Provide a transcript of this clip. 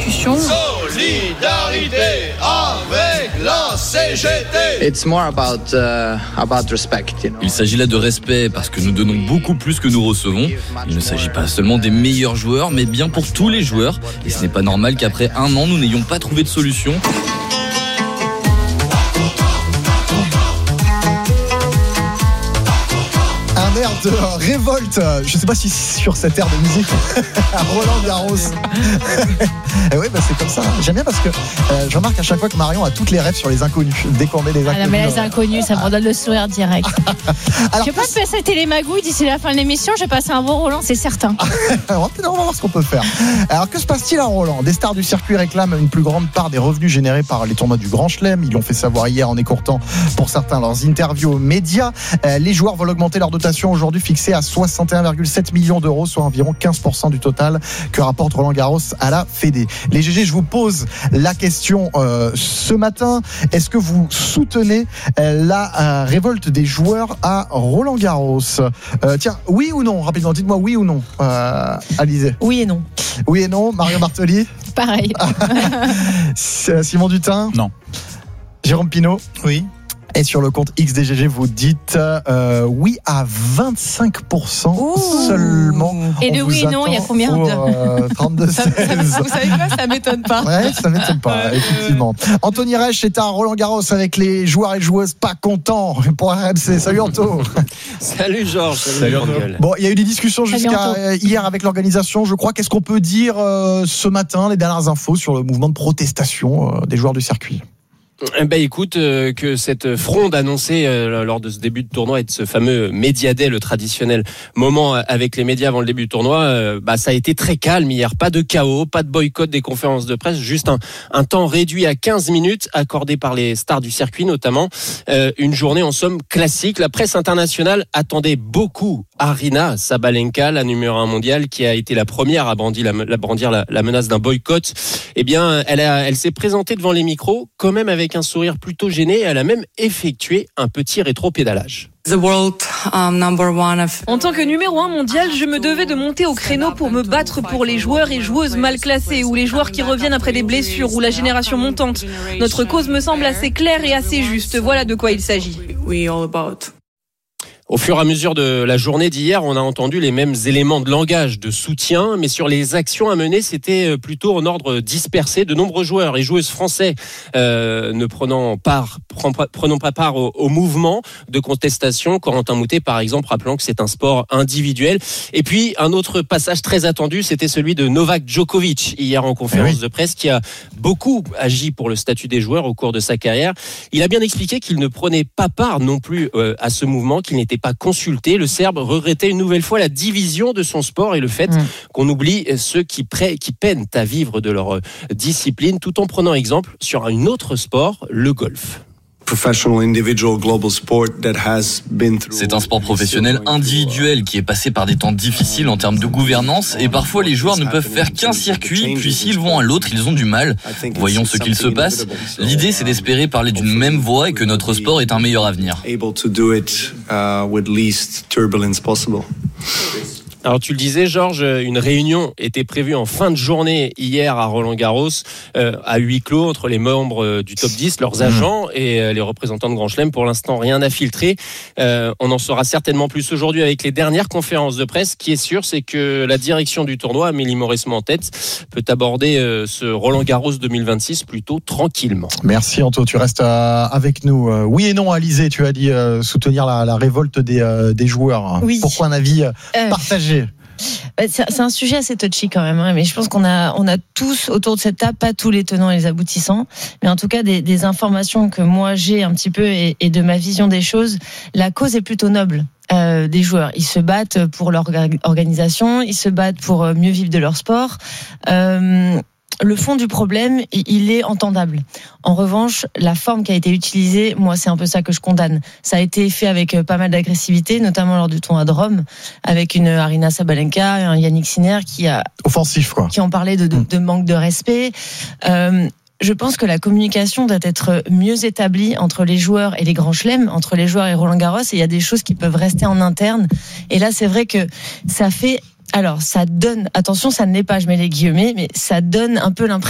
discussion. Solidarité avec la CGT. It's more about respect. Il s'agit là de respect parce que nous donnons beaucoup plus que nous recevons. Il ne s'agit pas seulement des meilleurs joueurs, mais bien pour tous les joueurs. Et ce n'est pas normal qu'après un an, nous n'ayons pas trouvé de solution. Un air de révolte, je sais pas si sur cette air de musique Roland Garros. Et oui, c'est comme ça. J'aime bien parce que je remarque à chaque fois que Marion a toutes les rêves sur les inconnus. Dès qu'on met les inconnus. Ah non, mais les inconnus, ça me donne le sourire direct. Alors, je vais pas te passer télémagouille d'ici la fin de l'émission. Je vais passer un bon Roland, c'est certain. on va voir ce qu'on peut faire. Alors, que se passe-t-il à Roland ? Des stars du circuit réclament une plus grande part des revenus générés par les tournois du Grand Chelem. Ils l'ont fait savoir hier en écourtant pour certains leurs interviews aux médias. Les joueurs veulent augmenter leur dotation aujourd'hui fixée à 61,7 millions d'euros, soit environ 15% du total que rapporte Roland Garros à la Fédé. Les GG, je vous pose la question ce matin. Est-ce que vous soutenez la révolte des joueurs à Roland Garros ? Tiens, oui ou non ? Rapidement, dites-moi oui ou non, Alizé. Oui et non. Oui et non. Mario Bartoli. Pareil. Simon Dutin. Non. Jérôme Pinault. Oui. Et sur le compte XDGG, vous dites oui à 25% seulement. Et de oui et non, il y a combien de 32-16. Vous savez quoi, ça m'étonne pas. Ouais, ça m'étonne pas, effectivement. Anthony Reich est à Roland Garros avec les joueurs et joueuses pas contents pour RMC. Salut Anto. Salut Georges. Salut Anto. Bon, il y a eu des discussions jusqu'à hier avec l'organisation. Je crois, qu'est-ce qu'on peut dire ce matin, les dernières infos sur le mouvement de protestation des joueurs du circuit ? Écoute, que cette fronde annoncée lors de ce début de tournoi et de ce fameux Media Day, le traditionnel moment avec les médias avant le début du tournoi, ça a été très calme hier. Pas de chaos, pas de boycott des conférences de presse, juste un temps réduit à 15 minutes accordé par les stars du circuit notamment. Une journée en somme classique. La presse internationale attendait beaucoup Aryna Sabalenka, la numéro 1 mondiale, qui a été la première à brandir la menace d'un boycott. Eh bien, elle s'est présentée devant les micros quand même avec un sourire plutôt gêné. Elle a même effectué un petit rétro-pédalage. En tant que numéro 1 mondial, je me devais de monter au créneau pour me battre pour les joueurs et joueuses mal classés ou les joueurs qui reviennent après des blessures ou la génération montante. Notre cause me semble assez claire et assez juste. Voilà de quoi il s'agit. Au fur et à mesure de la journée d'hier, on a entendu les mêmes éléments de langage, de soutien, mais sur les actions à mener, c'était plutôt en ordre dispersé. De nombreux joueurs et joueuses français ne prenant pas part au mouvement de contestation. Corentin Moutet, par exemple, rappelant que c'est un sport individuel. Et puis, un autre passage très attendu, c'était celui de Novak Djokovic, hier en conférence de presse, qui a beaucoup agi pour le statut des joueurs au cours de sa carrière. Il a bien expliqué qu'il ne prenait pas part non plus à ce mouvement, qu'il n'était pas consulté. Le Serbe regrettait une nouvelle fois la division de son sport et le fait qu'on oublie ceux qui peinent à vivre de leur discipline, tout en prenant exemple sur un autre sport, le golf. C'est un sport professionnel individuel qui est passé par des temps difficiles en termes de gouvernance et parfois les joueurs ne peuvent faire qu'un circuit, puis s'ils vont à l'autre, ils ont du mal. Voyons ce qu'il se passe. L'idée, c'est d'espérer parler d'une même voix et que notre sport ait un meilleur avenir. Alors tu le disais Georges, une réunion était prévue en fin de journée hier à Roland-Garros, à huis clos entre les membres du top 10, leurs agents et les représentants de Grand Chelem. Pour l'instant, rien n'a filtré. On en saura certainement plus aujourd'hui avec les dernières conférences de presse. Ce qui est sûr, c'est que la direction du tournoi, Amélie Mauresmo en tête, peut aborder ce Roland-Garros 2026 plutôt tranquillement. Merci Anto, tu restes avec nous. Oui et non, Alizé, tu as dit soutenir la révolte des joueurs. Oui. Pourquoi un avis partagé ? C'est un sujet assez touchy quand même, mais je pense qu'on a tous autour de cette table, pas tous les tenants et les aboutissants, mais en tout cas des informations que moi j'ai un petit peu et de ma vision des choses. La cause est plutôt noble. Des joueurs, ils se battent pour leur organisation, ils se battent pour mieux vivre de leur sport. Le fond du problème, il est entendable. En revanche, la forme qui a été utilisée, moi, c'est un peu ça que je condamne. Ça a été fait avec pas mal d'agressivité, notamment lors du tournoi de Rome, avec une Aryna Sabalenka, un Yannick Sinner qui a offensif, quoi. Qui ont parlé de manque de respect. Je pense que la communication doit être mieux établie entre les joueurs et les grands chelems, entre les joueurs et Roland-Garros. Et il y a des choses qui peuvent rester en interne. Et là, c'est vrai que ça fait. Alors, ça donne, attention, ça ne l'est pas, je mets les guillemets, mais ça donne un peu l'impression